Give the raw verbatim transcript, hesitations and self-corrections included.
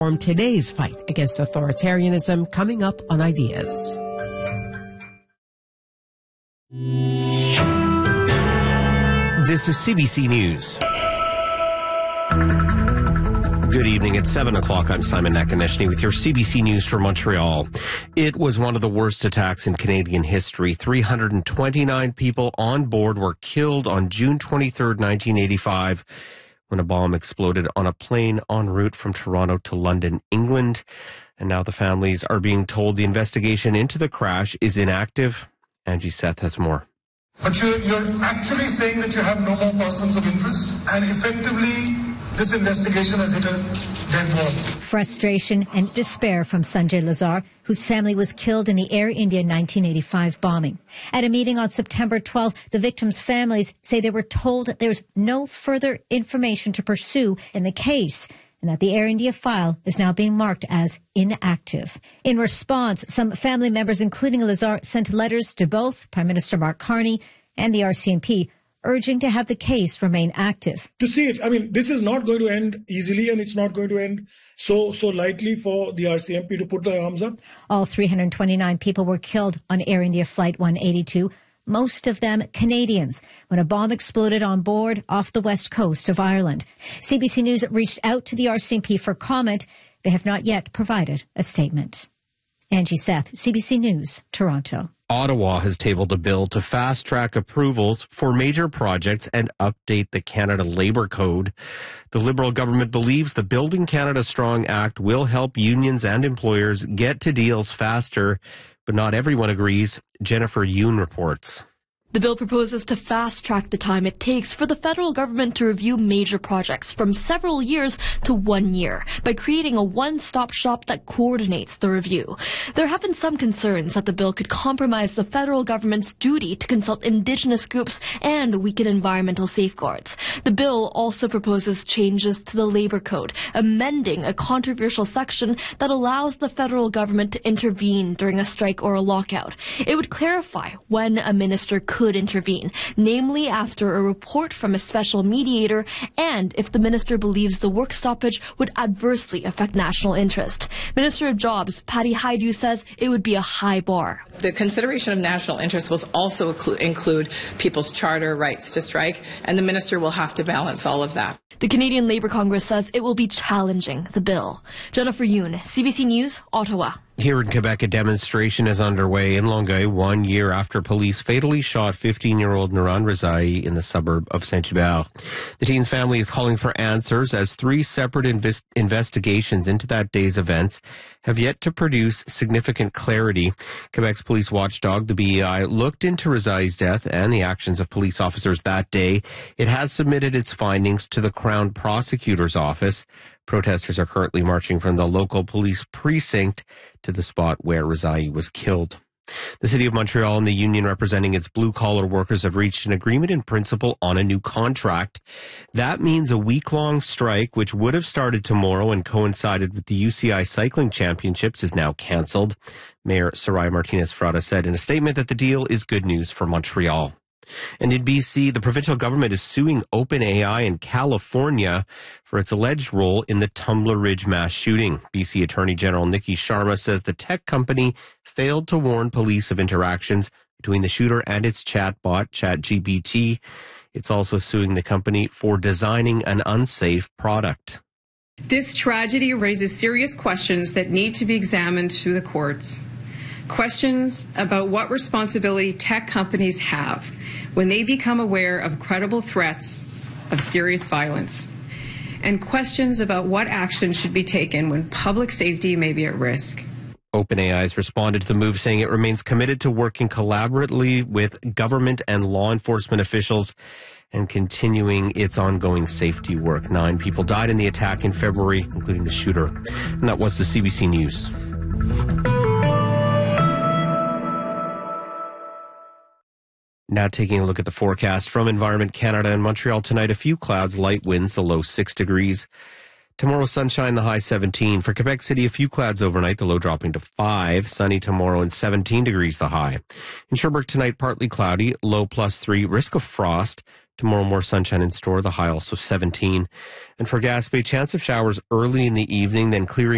Form today's fight against authoritarianism coming up on Ideas. This is C B C News. Good evening. It's seven o'clock. I'm Simon Nakameshny with your C B C News from Montreal. It was one of the worst attacks in Canadian history. three hundred twenty-nine people on board were killed on June twenty-third, nineteen eighty-five, when a bomb exploded on a plane en route from Toronto to London, England. And now the families are being told the investigation into the crash is inactive. Angie Seth has more. But you're, you're actually saying that you have no more persons of interest, and effectively this investigation has hit a dead wall. Frustration and despair from Sanjay Lazar, whose family was killed in the Air India nineteen eighty-five bombing. At a meeting on September twelfth, the victims' families say they were told there's no further information to pursue in the case, and that the Air India file is now being marked as inactive. In response, some family members, including Lazar, sent letters to both Prime Minister Mark Carney and the R C M P, urging to have the case remain active. To see it, I mean, this is not going to end easily, and it's not going to end so so lightly for the R C M P to put their arms up. All three hundred twenty-nine people were killed on Air India Flight one eighty-two, most of them Canadians, when a bomb exploded on board off the west coast of Ireland. C B C News reached out to the R C M P for comment. They have not yet provided a statement. Angie Seth, C B C News, Toronto. Ottawa has tabled a bill to fast-track approvals for major projects and update the Canada Labour Code. The Liberal government believes the Building Canada Strong Act will help unions and employers get to deals faster, but not everyone agrees. Jennifer Yoon reports. The bill proposes to fast-track the time it takes for the federal government to review major projects from several years to one year by creating a one-stop shop that coordinates the review. There have been some concerns that the bill could compromise the federal government's duty to consult Indigenous groups and weaken environmental safeguards. The bill also proposes changes to the Labour Code, amending a controversial section that allows the federal government to intervene during a strike or a lockout. It would clarify when a minister could could intervene, namely after a report from a special mediator and if the minister believes the work stoppage would adversely affect national interest. Minister of Jobs, Patty Hajdu, says it would be a high bar. The consideration of national interest will also include people's charter rights to strike, and the minister will have to balance all of that. The Canadian Labour Congress says it will be challenging the bill. Jennifer Yoon, C B C News, Ottawa. Here in Quebec, a demonstration is underway in Longueuil one year after police fatally shot fifteen-year-old Naran Rezaei in the suburb of Saint-Hubert. The teen's family is calling for answers as three separate inves- investigations into that day's events have yet to produce significant clarity. Quebec's police watchdog, the B E I, looked into Rezaei's death and the actions of police officers that day. It has submitted its findings to the Crown Prosecutor's Office. Protesters are currently marching from the local police precinct to the spot where Rezaei was killed. The City of Montreal and the union representing its blue-collar workers have reached an agreement in principle on a new contract. That means a week-long strike, which would have started tomorrow and coincided with the U C I Cycling Championships, is now cancelled. Mayor Soraya Martinez-Frada said in a statement that the deal is good news for Montreal. And in B C, the provincial government is suing OpenAI in California for its alleged role in the Tumbler Ridge mass shooting. B C Attorney General Nikki Sharma says the tech company failed to warn police of interactions between the shooter and its chatbot, ChatGPT. It's also suing the company for designing an unsafe product. This tragedy raises serious questions that need to be examined through the courts. Questions about what responsibility tech companies have when they become aware of credible threats of serious violence, and questions about what action should be taken when public safety may be at risk. OpenAI has responded to the move, saying it remains committed to working collaboratively with government and law enforcement officials and continuing its ongoing safety work. Nine people died in the attack in February, including the shooter. And that was the C B C News. Now taking a look at the forecast from Environment Canada. In Montreal tonight, a few clouds, light winds, the low six degrees. Tomorrow, sunshine, the high seventeen. For Quebec City, a few clouds overnight, the low dropping to five. Sunny tomorrow and seventeen degrees, the high. In Sherbrooke tonight, partly cloudy, low plus three, risk of frost. Tomorrow, more sunshine in store, the high also seventeen. And for Gaspé, chance of showers early in the evening, then clearing